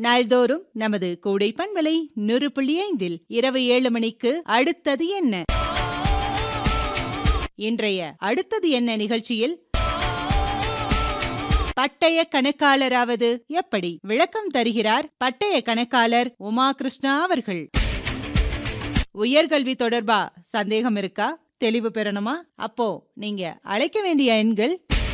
நாள்தோறும் நமது கோடை பண்பலை 100.5 இரவு 7 மணிக்கு அடுத்தது என்ன? இன்றைய அடுத்தது என்ன நிகழ்ச்சியில் பட்டய கணக்காளராவது எப்படி விளக்கம் தருகிறார் பட்டய கணக்காளர் உமா கிருஷ்ணா அவர்கள். உயர்கல்வி தொடர்பா சந்தேகம் இருக்கா? தெளிவு பெறணுமா? அப்போ நீங்க அழைக்க வேண்டிய எண்கள்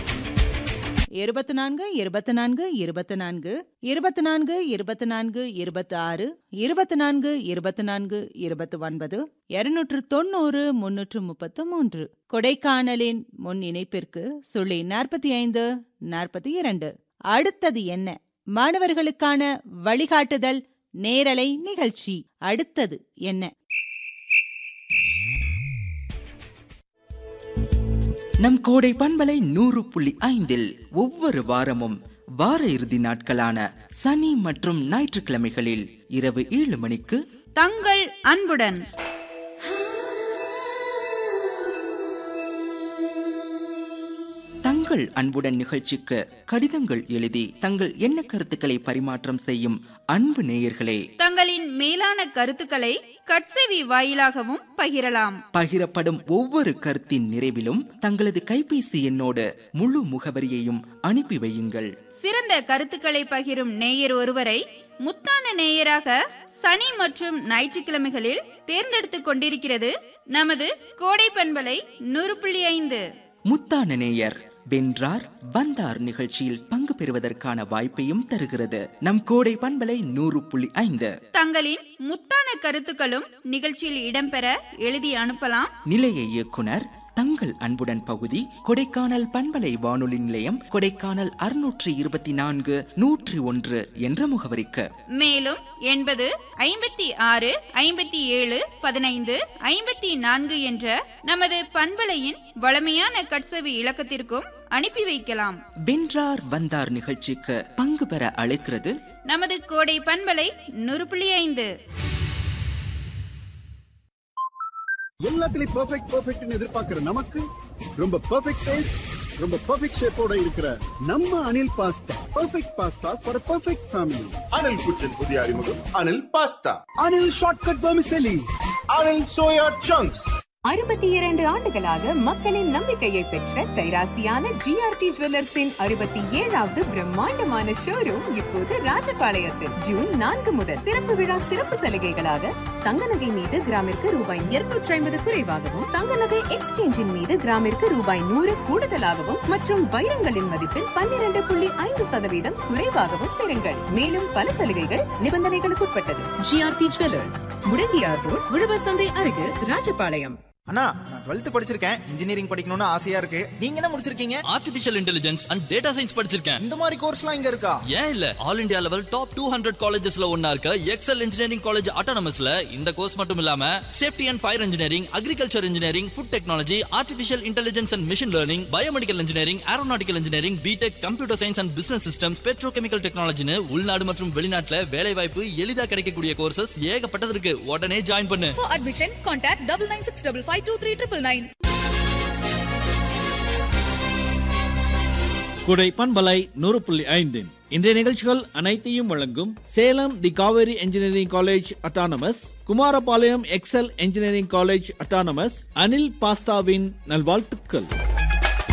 24 24 24 24 24 26 24 24 29 290 333. கொடைக்கானலின் முன் இணைப்பிற்கு 45 42. அடுத்தது என்ன? மாணவர்களுக்கான வழிகாட்டுதல் நேரலை நிகழ்ச்சி. அடுத்தது என்ன? நம் கோடை பண்பலை 100.5 ஒவ்வொரு வாரமும் வார இறுதி நாட்களான சனி மற்றும் ஞாயிற்றுக்கிழமைகளில் இரவு 7 மணிக்கு தங்கள் அன்புடன். தங்கள் அன்புடன் நிகழ்ச்சிக்கு கடிதங்கள் எழுதி தங்கள் எண்ண கருத்துக்களை பரிமாற்றம் செய்யும் அன்பு நேயர்களே, தங்களின் மேலான கருத்துக்களை கட்செவி வாயிலாகவும் பகிரலாம். பகிரப்படும் ஒவ்வொரு கருத்தின் நிறைவிலும் தங்களது கைபேசி எண்ணோடு முழு முகவரியையும் அனுப்பி வையுங்கள். சிறந்த கருத்துக்களை பகிரும் நேயர் ஒருவரை முத்தான நேயராக சனி மற்றும் ஞாயிற்றுக்கிழமைகளில் தேர்ந்தெடுத்துக் கொண்டிருக்கிறது நமது கோடை பண்பலை 100.5. முத்தான நேயர் வென்றார் வந்தார் நிகழ்ச்சியில் பங்கு பெறுவதற்கான வாய்ப்பையும் தருகிறது நம் கோடை பண்பலை 100.5. தங்களின் முத்தான கருத்துக்களும் நிகழ்ச்சியில் இடம்பெற எழுதி அனுப்பலாம். நிலைய இயக்குனர் தங்கள் அன்புடன் பகுதி, கொடைக்கானல் பண்பலை வானொலி நிலையம், கொடைக்கானல் 624 101 என்ற முகவரிக்கு. மேலும் 80 56 57 15 54 என்ற நமது பண்பலையின் வளமையான கட்செவி இலக்கத்திற்கும் அனுப்பி வைக்கலாம். வென்றார் வந்தார் நிகழ்ச்சிக்கு பங்கு பெற அழைக்கிறது நமது கோடை பண்பலை 100.5. எல்லாத்துலயும் பெர்ஃபெக்ட்னு எதிர்பார்க்கிற நமக்கு ரொம்ப பெர்ஃபெக்ட் டேஸ்ட், ரொம்ப பெர்ஃபெக்ட் ஷேப்போட இருக்கிற நம்ம Anil pasta. Perfect pasta for perfect family. Anil குச்சின் புதிய அறிமுகம் Anil pasta. Anil shortcut vermicelli. Anil soya chunks. 62 ஆண்டுகளாக மக்களின் நம்பிக்கையை பெற்ற கைராசியான ஜிஆர்டி ஜுவல்லர்ஸின் 67வது பிரம்மாண்டமான ஷோரூம் இப்போது ராஜபாளையத்தில் ஜூன் 4 முதல் திறப்பு விழா சிறப்பு சலுகைகளாக தங்க நகை மீது கிராமிற்கு ரூபாய் 250 குறைவாகவும், தங்க நகை எக்ஸ்சேஞ்சின் மீது கிராமிற்கு ரூபாய் 100 கூடுதலாகவும் மற்றும் வைரங்களின் மதிப்பில் 12.5% குறைவாகவும் பெறுங்கள். மேலும் பல சலுகைகள் நிபந்தனைகளுக்கு உட்பட்டது. ஜிஆர்டி ஜுவல்லர்ஸ், முடங்கியார் ரோட், உழவர் சந்தை அருகில், ராஜபாளையம். அண்ணா, நான் 12th படிச்சிருக்கேன். இன்ஜினியரிங் படிக்கணும்னு ஆசையா இருக்கு. நீங்க என்ன முடிச்சிருக்கீங்க? Artificial intelligence and data science படிச்சிருக்கேன். இந்த மாதிரி கோர்ஸ்லாம் இங்க இருக்கா? ஏன் இல்ல, ஆல் இந்தியா லெவல் டாப் 200 காலேஜஸ்ல ஒண்ணா இருக்க எக்ஸல் இன்ஜினியரிங் காலேஜ் ஆட்டோனமஸ்ல இந்த கோர்ஸ் மட்டும் இல்லாம safety and fire engineering, agriculture engineering, food technology, artificial intelligence and machine learning, biomedical engineering, aeronautical engineering, BTech, computer science and business systems, petrochemical டெக்னாலஜின்னு உள்நாடு மற்றும் வெளிநாட்டுல வேலை வாய்ப்பு எளிதா கிடைக்கக்கூடிய கோர்சஸ் ஏகப்பட்டது இருக்கு. உடனே ஜாயின் பண்ணு. For admission, contact 99655399. குடை பண்பலை 100.5. இன்றைய நிகழ்ச்சிகள் அனைத்தையும் வழங்கும் சேலம் தி Kaveri engineering college autonomous, Kumarapalayam XL engineering college autonomous, Anil பாஸ்தாவின் நல்வாழ்த்துக்கள்.